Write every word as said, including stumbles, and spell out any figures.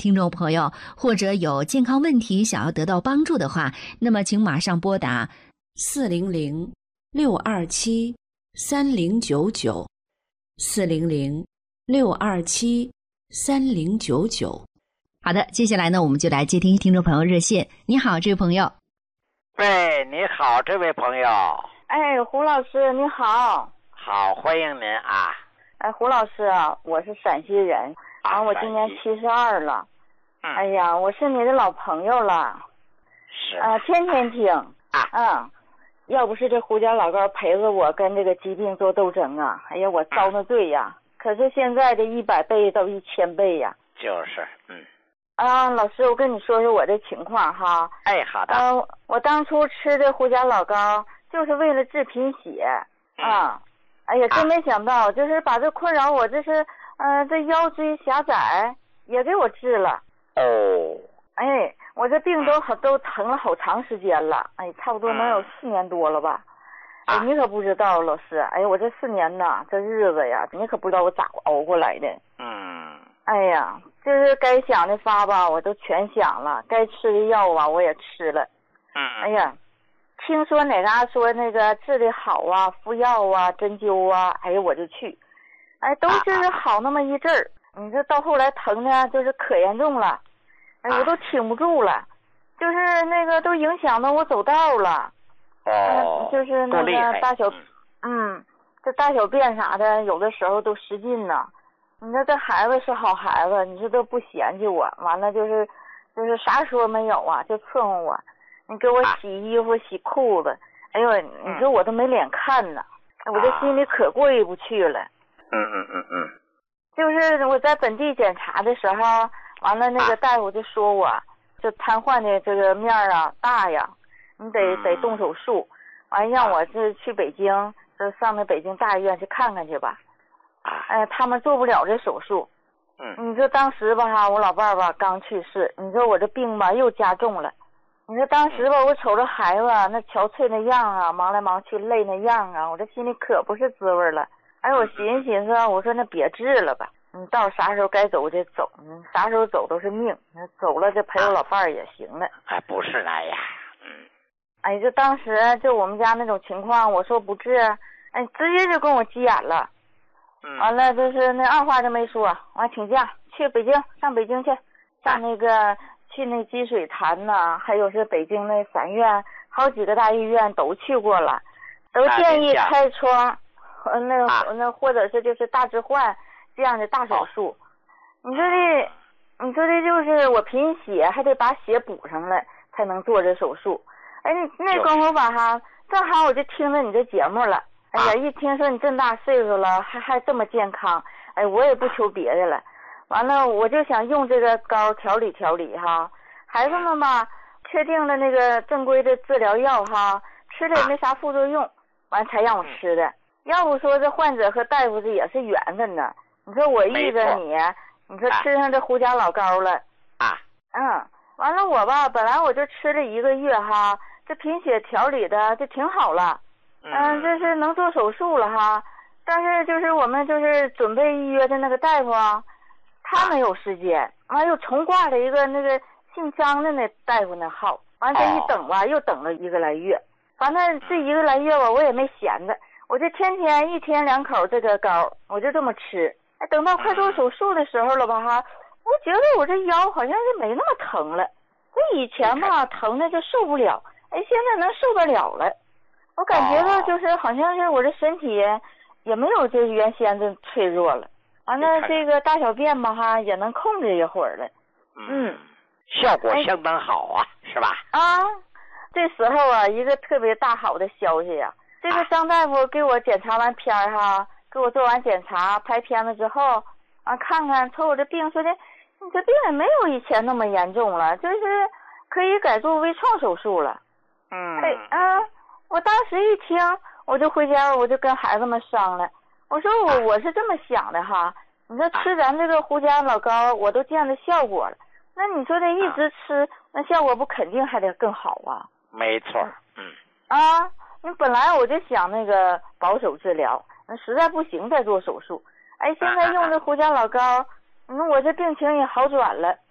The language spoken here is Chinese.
听众朋友，或者有健康问题想要得到帮助的话，那么请马上拨打四零零六二七三零九九，四零零六二七三零九九。好的，接下来呢，我们就来接听听众朋友热线。你好，这位朋友。 喂，你好，这位朋友。 哎，胡老师你好。 好，欢迎您啊。 哎，胡老师啊，我是陕西人， 啊， 然后我今年七十二了。 嗯。 哎呀，我是你的老朋友了。 是。 啊、呃，天天听。 啊。 嗯。要不是这胡家老高陪着我跟这个疾病做斗争啊，哎呀，我遭那罪呀。嗯、可是现在这一百倍到一千倍呀。 就是，嗯。 啊，老师，我跟你说说我的情况哈。 哎，好的。 呃，我当初吃的胡家老高就是为了治贫血啊。 嗯、 哎呀，真没想到，啊、就是把这困扰我，这是呃这腰椎狭窄也给我治了。 哦。 哎，我这病都很都疼了好长时间了，哎，差不多能有四年多了吧。 嗯、 哎，你可不知道，老师，哎，我这四年呐，这日子呀，你可不知道我咋熬过来的。 嗯。 哎呀，就是该想的法吧，我都全想了；该吃的药啊，我也吃了。 嗯。 哎呀，听说哪嘎说那个治的好啊，敷药啊，针灸啊，哎呀，我就去。哎，都治好那么一阵儿，你这到后来疼呢，就是可严重了。哎，我都挺不住了，就是那个都影响到我走道了。 哦。 呃、就是那个大小，嗯，这大小便啥的，有的时候都使劲呢。你说这孩子是好孩子，你说都不嫌弃我，完了就是就是啥说没有啊，就伺候我。你给我洗衣服、洗裤子，哎呦，你说我都没脸看呢，我这心里可过意不去了。 嗯嗯嗯嗯。 就是我在本地检查的时候。完了，那个大夫就说我，这瘫痪的这个面儿啊大呀，你得得动手术，完让我这去北京，这上那北京大医院去看看去吧。哎、呃，他们做不了这手术。 嗯。 你说当时吧哈，我老伴儿吧刚去世，你说我这病吧又加重了。你说当时吧，我瞅着孩子那憔悴那样啊，忙来忙去累那样啊，我这心里可不是滋味了。哎，我寻思寻思，我说那别治了吧。你到啥时候该走就走，嗯，啥时候走都是命，走了这陪我老伴儿也行了。 哎，不是那样，嗯。 哎，就当时就我们家那种情况，我说不治，哎，直接就跟我急眼了。 嗯。 完了就是那二话都没说，完请假去北京，上北京去，上那个去那积水潭呐，还有是北京那三院，好几个大医院都去过了，都建议开窗，呃，那个、啊、那或者是就是大置换。这样的大手术，你说这，你说这就是我贫血，还得把血补上来才能做这手术。哎，那功夫吧哈，正好我就听着你这节目了。哎呀，一听说你这么大岁数了，还还这么健康，哎，我也不求别的了。完了，我就想用这个膏调理调理哈。孩子们吧，确定了那个正规的治疗药哈，吃了也没啥副作用，完才让我吃的。要不说这患者和大夫这也是缘分呢。你说我遇着你，你说吃上这胡家老膏了啊， 嗯，完了我吧，本来我就吃了一个月哈，这贫血调理的就挺好了，嗯、呃，这是能做手术了哈，但是就是我们就是准备预约的那个大夫啊，他没有时间，完又重挂了一个那个姓张的那大夫那号，完这一等吧，又等了一个来月，反正这一个来月吧，我也没闲着，我就天天一天两口这个膏，我就这么吃。哎，等到快做手术的时候了吧哈，我觉得我这腰好像是没那么疼了。我以前吧疼的就受不了，哎，现在能受得了了。我感觉到就是好像是我这身体也没有这原先的脆弱了。完了这个大小便吧哈也能控制一会儿了。嗯， 效果相当好啊，是吧？ 啊，这时候啊一个特别大好的消息呀、啊，这个张大夫给我检查完片儿哈。给我做完检查拍片子之后啊，看看瞅我这病，说的你这病也没有以前那么严重了，就是可以改做微创手术了。 嗯。 哎啊，我当时一听，我就回家，我就跟孩子们商量，我说我我是这么想的哈，你说吃咱这个胡家老膏，我都见着效果了，那你说这一直吃，那效果不肯定还得更好啊？ 没错，嗯。 啊，你本来我就想那个保守治疗。那实在不行再做手术，哎，现在用这胡家老膏，嗯，我这病情也好转了，